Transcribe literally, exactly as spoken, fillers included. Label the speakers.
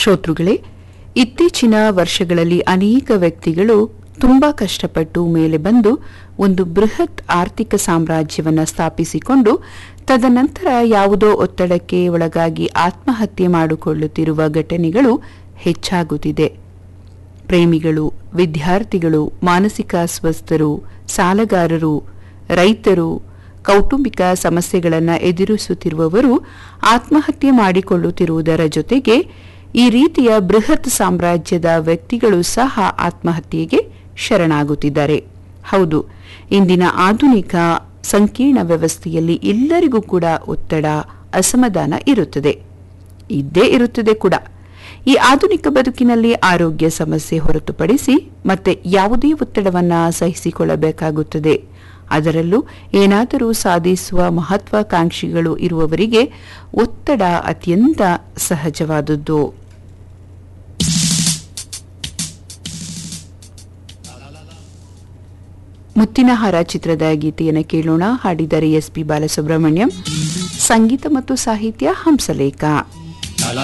Speaker 1: ಶ್ರೋತೃಗಳೇ, ಇತ್ತೀಚಿನ ವರ್ಷಗಳಲ್ಲಿ ಅನೇಕ ವ್ಯಕ್ತಿಗಳು ತುಂಬಾ ಕಷ್ಟಪಟ್ಟು ಮೇಲೆ ಬಂದು ಒಂದು ಬೃಹತ್ ಆರ್ಥಿಕ ಸಾಮ್ರಾಜ್ಯವನ್ನು ಸ್ಥಾಪಿಸಿಕೊಂಡು ತದನಂತರ ಯಾವುದೋ ಒತ್ತಡಕ್ಕೆ ಒಳಗಾಗಿ ಆತ್ಮಹತ್ಯೆ ಮಾಡಿಕೊಳ್ಳುತ್ತಿರುವ ಘಟನೆಗಳು ಹೆಚ್ಚಾಗುತ್ತಿದೆ. ಪ್ರೇಮಿಗಳು, ವಿದ್ಯಾರ್ಥಿಗಳು, ಮಾನಸಿಕ ಅಸ್ವಸ್ಥರು, ಸಾಲಗಾರರು, ರೈತರು, ಕೌಟುಂಬಿಕ ಸಮಸ್ಯೆಗಳನ್ನು ಎದುರಿಸುತ್ತಿರುವವರು ಆತ್ಮಹತ್ಯೆ ಮಾಡಿಕೊಳ್ಳುತ್ತಿರುವುದರ ಜೊತೆಗೆ ಈ ರೀತಿಯ ಬೃಹತ್ ಸಾಮ್ರಾಜ್ಯದ ವ್ಯಕ್ತಿಗಳು ಸಹ ಆತ್ಮಹತ್ಯೆಗೆ ಶರಣಾಗುತ್ತಿದ್ದಾರೆ. ಹೌದು, ಇಂದಿನ ಆಧುನಿಕ ಸಂಕೀರ್ಣ ವ್ಯವಸ್ಥೆಯಲ್ಲಿ ಎಲ್ಲರಿಗೂ ಕೂಡ ಒತ್ತಡ, ಅಸಮಾಧಾನ ಇರುತ್ತದೆ, ಇದ್ದೇ ಇರುತ್ತದೆ ಕೂಡ. ಈ ಆಧುನಿಕ ಬದುಕಿನಲ್ಲಿ ಆರೋಗ್ಯ ಸಮಸ್ಯೆ ಹೊರತುಪಡಿಸಿ ಮತ್ತೆ ಯಾವುದೇ ಒತ್ತಡವನ್ನು ಸಹಿಸಿಕೊಳ್ಳಬೇಕಾಗುತ್ತದೆ. ಅದರಲ್ಲೂ ಏನಾದರೂ ಸಾಧಿಸುವ ಮಹತ್ವಾಕಾಂಕ್ಷಿಗಳು ಇರುವವರಿಗೆ ಒತ್ತಡ ಅತ್ಯಂತ ಸಹಜವಾದದ್ದು. ಮುತ್ತಿನಹಾರ ಚಿತ್ರದ ಗೀತೆಯನ್ನು ಕೇಳೋಣ. ಹಾಡಿದರೆ ಎಸ್ ಪಿ ಬಾಲಸುಬ್ರಹ್ಮಣ್ಯಂ, ಸಂಗೀತ ಮತ್ತು ಸಾಹಿತ್ಯ ಹಂಸಲೇಖ.